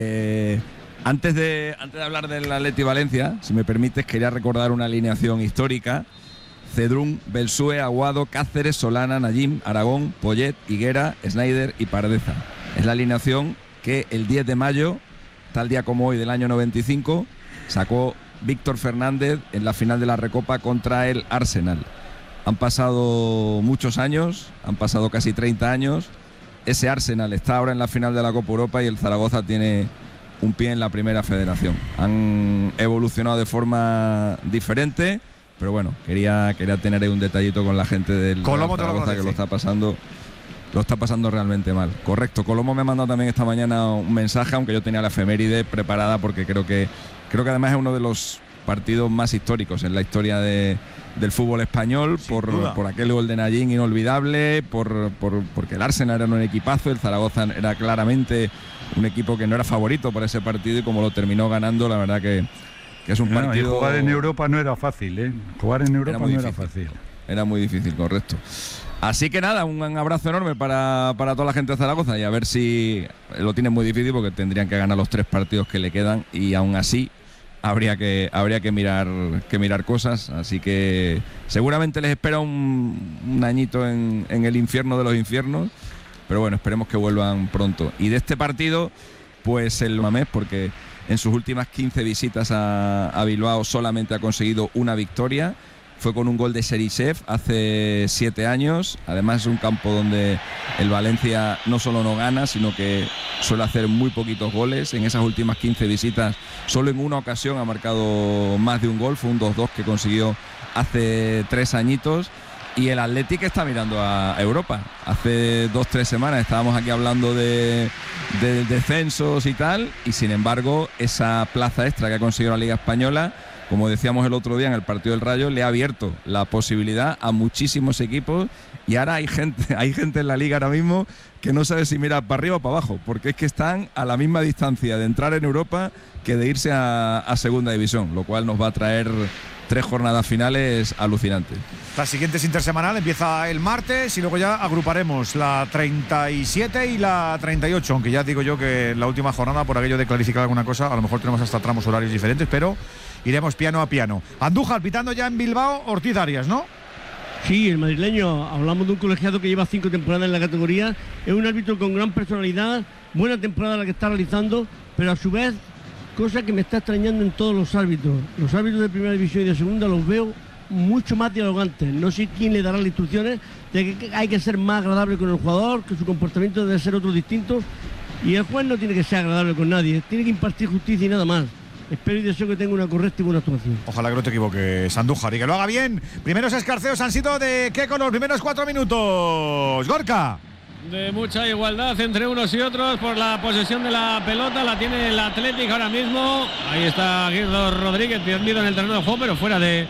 Antes de hablar del Atleti Valencia, si me permites, quería recordar una alineación histórica. Cedrún, Belsúe, Aguado, Cáceres, Solana, Najim, Aragón, Poyet, Higuera, Snyder y Pardeza. Es la alineación que el 10 de mayo, tal día como hoy del año 95, sacó Víctor Fernández en la final de la Recopa contra el Arsenal. Han pasado muchos años, han pasado casi 30 años. Ese Arsenal está ahora en la final de la Copa Europa y el Zaragoza tiene un pie en la primera federación. Han evolucionado de forma diferente, pero bueno, quería tener ahí un detallito con la gente del Zaragoza, que lo está pasando realmente mal. Correcto, Colomo me ha mandado también esta mañana un mensaje, aunque yo tenía la efeméride preparada, porque creo que además es uno de los partidos más históricos en la historia del fútbol español, por aquel gol de Najim inolvidable, porque el Arsenal era un equipazo, el Zaragoza era claramente un equipo que no era favorito por ese partido, y como lo terminó ganando, la verdad que es un partido... Jugar en Europa no era fácil, ¿eh? Jugar en Europa no era fácil. Era muy difícil, correcto. Así que nada, un abrazo enorme para toda la gente de Zaragoza, y a ver si lo tienen muy difícil, porque tendrían que ganar los 3 partidos que le quedan, y aún así habría que mirar cosas. Así que seguramente les espera un añito en el infierno de los infiernos, pero bueno, esperemos que vuelvan pronto. Y de este partido, pues el Mamés, porque en sus últimas 15 visitas a Bilbao solamente ha conseguido una victoria. Fue con un gol de Serisev hace 7 años. Además es un campo donde el Valencia no solo no gana, sino que suele hacer muy poquitos goles. En esas últimas 15 visitas, solo en una ocasión ha marcado más de un gol. Fue un 2-2 que consiguió hace 3 añitos. Y el Athletic está mirando a Europa. Hace 2-3 semanas estábamos aquí hablando de descensos y tal, y sin embargo esa plaza extra que ha conseguido la Liga Española, como decíamos el otro día en el partido del Rayo, le ha abierto la posibilidad a muchísimos equipos, y ahora hay gente en la Liga ahora mismo que no sabe si mirar para arriba o para abajo, porque es que están a la misma distancia de entrar en Europa que de irse a segunda división, lo cual nos va a traer 3 jornadas finales alucinantes. La siguiente es intersemanal, empieza el martes, y luego ya agruparemos la 37 y la 38, aunque ya digo yo que la última jornada, por aquello de clarificar alguna cosa, a lo mejor tenemos hasta tramos horarios diferentes, pero iremos piano a piano. Andújar pitando ya en Bilbao, Ortiz Arias, ¿no? Sí, el madrileño, hablamos de un colegiado que lleva 5 temporadas en la categoría, es un árbitro con gran personalidad, buena temporada la que está realizando, pero a su vez, cosa que me está extrañando en todos los árbitros de primera división y de segunda los veo mucho más dialogantes. No sé quién le dará las instrucciones de que hay que ser más agradable con el jugador, que su comportamiento debe ser otro distinto, y el juez no tiene que ser agradable con nadie, tiene que impartir justicia y nada más. Espero y deseo que tenga una correcta y buena actuación. Ojalá que no te equivoques, Andújar, y que lo haga bien. Primeros escarceos han sido de Keco los primeros 4 minutos. Gorka. De mucha igualdad entre unos y otros por la posesión de la pelota. La tiene el Atlético ahora mismo. Ahí está Guido Rodríguez tendido en el terreno de juego, pero fuera de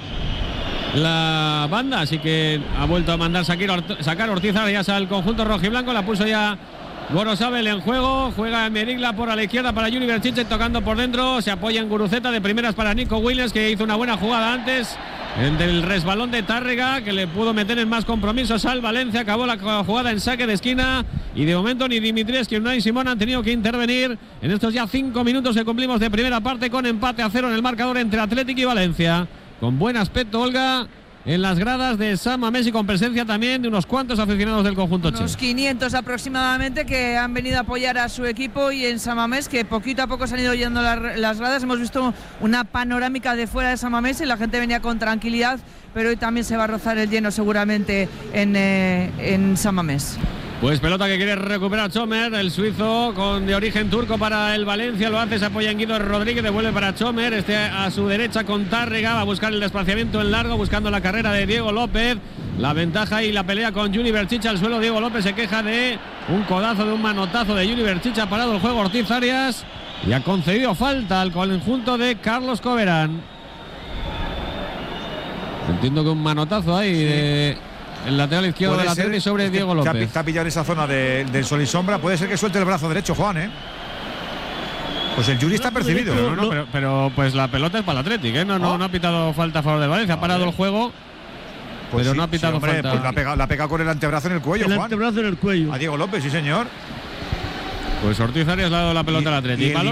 la banda. Así que ha vuelto a mandar sacar Ortiz Arias al conjunto rojiblanco. La puso ya Gorosabel en juego. Juega Merigla por a la izquierda para Juli Berchiche, tocando por dentro. Se apoya en Guruceta, de primeras para Nico Williams, que hizo una buena jugada antes del resbalón de Tárrega, que le pudo meter en más compromisos al Valencia. Acabó la jugada en saque de esquina, y de momento ni Dimitrievski ni Unai Simón han tenido que intervenir en estos ya 5 minutos que cumplimos de primera parte, con empate a 0 en el marcador entre Athletic y Valencia. Con buen aspecto Olga en las gradas de San Mamés, y con presencia también de unos cuantos aficionados del conjunto che. Unos 500 aproximadamente que han venido a apoyar a su equipo, y en San Mamés, que poquito a poco se han ido yendo las gradas. Hemos visto una panorámica de fuera de San Mamés y la gente venía con tranquilidad, pero hoy también se va a rozar el lleno seguramente en San Mamés. Pues pelota que quiere recuperar Chomer, el suizo de origen turco para el Valencia. Lo hace, se apoya en Guido Rodríguez, devuelve para Chomer, a su derecha con Tárrega, va a buscar el desplazamiento en largo, buscando la carrera de Diego López. La ventaja y la pelea con Juli Berchiche al suelo. Diego López se queja de un codazo, de un manotazo de Juli Berchiche. Ha parado el juego Ortiz Arias y ha concedido falta al conjunto de Carlos Coberán. Entiendo que un manotazo ahí de el lateral izquierdo del Atlético sobre Diego López. Está pillado en esa zona del sol y sombra. Puede ser que suelte el brazo derecho, Juan, ¿eh? Pues el Juli está percibido. Pero pues la pelota es para el Atlético, ¿eh? No ha pitado falta a favor de Valencia. Ha parado el juego, pues pero sí, no ha pitado falta. Pues la ha pegado con el antebrazo en el cuello, el Juan. Antebrazo en el cuello. A Diego López, sí señor. Pues Ortiz Arias le ha dado la pelota al Atlético.